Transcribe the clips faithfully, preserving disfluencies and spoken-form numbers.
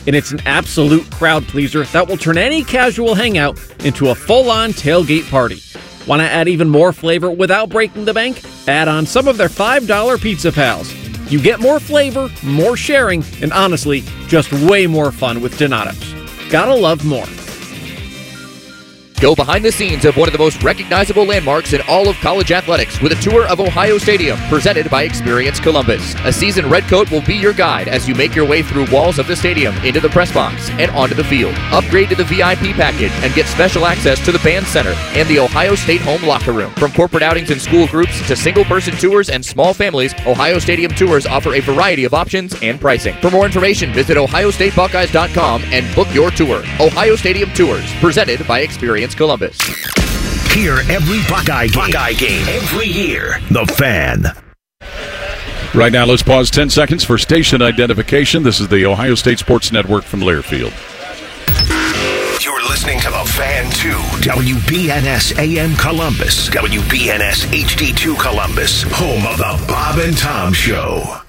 and it's an absolute crowd pleaser that will turn any casual hangout into a full-on tailgate party. Want to add even more flavor without breaking the bank? Add on some of their five dollar Pizza Pals. You get more flavor, more sharing, and honestly, just way more fun with Donato's. Gotta love more. Go behind the scenes of one of the most recognizable landmarks in all of college athletics with a tour of Ohio Stadium presented by Experience Columbus. A seasoned redcoat will be your guide as you make your way through walls of the stadium, into the press box, and onto the field. Upgrade to the V I P package and get special access to the band center and the Ohio State home locker room. From corporate outings and school groups to single-person tours and small families, Ohio Stadium tours offer a variety of options and pricing. For more information, visit ohio state buckeyes dot com and book your tour. Ohio Stadium Tours, presented by Experience Columbus. Hear every Buckeye game, Buckeye game every year. The Fan. Right now, let's pause ten seconds for station identification. This is the Ohio State Sports Network from Learfield. You're listening to The Fan two. W B N S A M Columbus. W B N S H D two Columbus. Home of the Bob and Tom Show.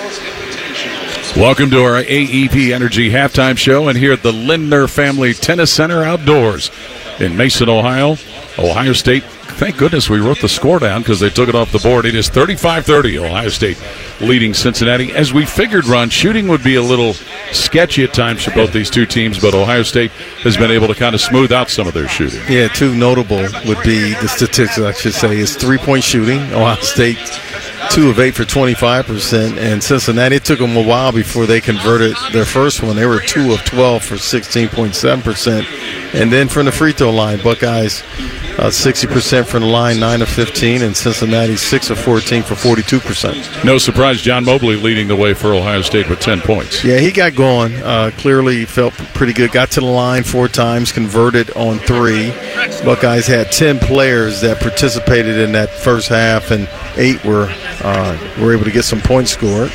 Welcome to our A E P Energy halftime show, and here at the Lindner Family Tennis Center outdoors in Mason, Ohio. Ohio State, thank goodness we wrote the score down because they took it off the board. It is thirty-five thirty, Ohio State leading Cincinnati. As we figured, Ron, shooting would be a little sketchy at times for both these two teams, but Ohio State has been able to kind of smooth out some of their shooting. Yeah, two notable would be the statistics, I should say, is three-point shooting. Ohio State, two of eight for twenty-five percent, and Cincinnati, it took them a while before they converted their first one. They were two of twelve for sixteen point seven percent. And then from the free throw line, Buckeyes uh, sixty percent from the line, nine of fifteen, and Cincinnati six of fourteen for forty-two percent. No surprise, John Mobley leading the way for Ohio State with ten points. Yeah, he got going. Uh, clearly felt pretty good. Got to the line four times, converted on three. Buckeyes had ten players that participated in that first half, and eight were, uh, were able to get some points scored.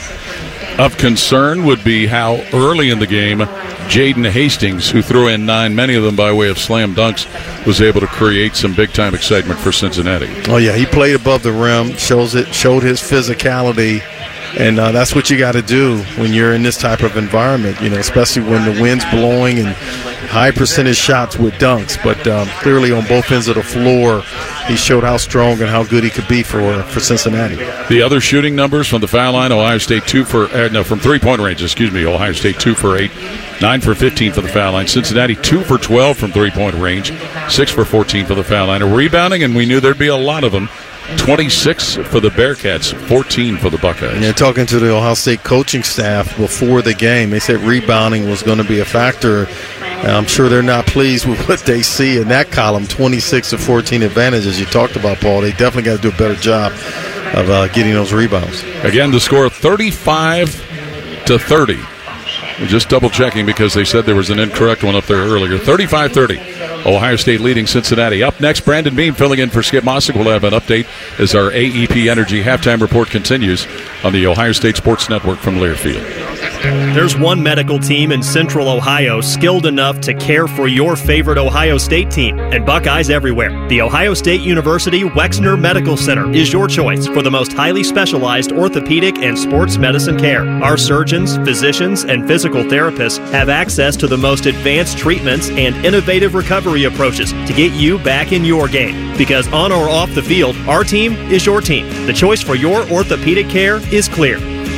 Of concern would be how early in the game Jaden Hastings, who threw in nine, many of them by way of slam dunks, was able to create some big-time excitement for Cincinnati. Oh, yeah, he played above the rim, shows it, showed his physicality, and uh, that's what you got to do when you're in this type of environment, you know, especially when the wind's blowing and high percentage shots with dunks. But um, clearly on both ends of the floor, he showed how strong and how good he could be for for Cincinnati. The other shooting numbers from the foul line, Ohio State two for uh, no from three-point range, excuse me, Ohio State two for eight, nine for fifteen for the foul line. Cincinnati two for twelve from three-point range, six for fourteen for the foul line. Rebounding, and we knew there'd be a lot of them. twenty-six for the Bearcats, fourteen for the Buckeyes. And they're talking to the Ohio State coaching staff before the game. They said rebounding was going to be a factor. I'm sure they're not pleased with what they see in that column, twenty-six to fourteen advantage, as you talked about, Paul. They definitely got to do a better job of uh, getting those rebounds. Again, the score thirty-five to thirty. We're just double-checking because they said there was an incorrect one up there earlier. thirty-five thirty. Ohio State leading Cincinnati. Up next, Brandon Beam filling in for Skip Mossick. We'll have an update as our A E P Energy halftime report continues on the Ohio State Sports Network from Learfield. There's one medical team in Central Ohio skilled enough to care for your favorite Ohio State team, and Buckeyes everywhere. The Ohio State University Wexner Medical Center is your choice for the most highly specialized orthopedic and sports medicine care. Our surgeons, physicians, and physical therapists have access to the most advanced treatments and innovative recovery approaches to get you back in your game. Because on or off the field, our team is your team. The choice for your orthopedic care is clear.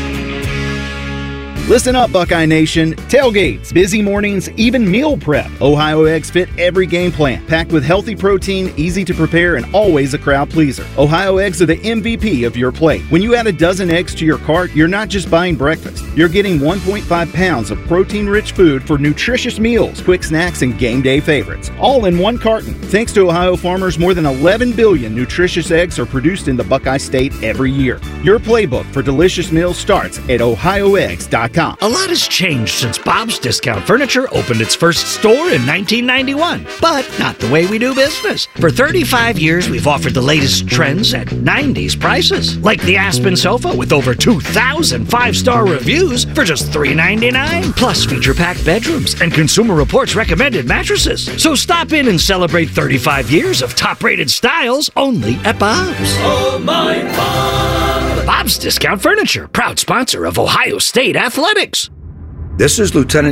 Listen up, Buckeye Nation. Tailgates, busy mornings, even meal prep. Ohio Eggs fit every game plan. Packed with healthy protein, easy to prepare, and always a crowd pleaser. Ohio Eggs are the M V P of your plate. When you add a dozen eggs to your cart, you're not just buying breakfast. You're getting one point five pounds of protein-rich food for nutritious meals, quick snacks, and game day favorites. All in one carton. Thanks to Ohio farmers, more than eleven billion nutritious eggs are produced in the Buckeye State every year. Your playbook for delicious meals starts at ohio eggs dot com. A lot has changed since Bob's Discount Furniture opened its first store in nineteen ninety-one, but not the way we do business. For thirty-five years, we've offered the latest trends at nineties prices, like the Aspen sofa with over two thousand five-star reviews for just three ninety-nine, plus feature-packed bedrooms and Consumer Reports recommended mattresses. So stop in and celebrate thirty-five years of top-rated styles only at Bob's. Oh, my Bob! Bob's Discount Furniture, proud sponsor of Ohio State Athletics. This is Lieutenant